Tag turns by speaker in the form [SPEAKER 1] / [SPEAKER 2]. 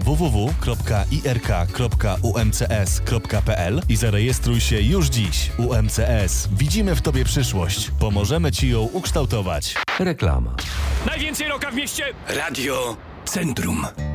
[SPEAKER 1] www.irk.umcs.pl i zarejestruj się już dziś. UMCS. Widzimy w Tobie przyszłość. Pomożemy Ci ją ukształtować.
[SPEAKER 2] Reklama.
[SPEAKER 3] Najwięcej rocka w mieście!
[SPEAKER 4] Radio Centrum.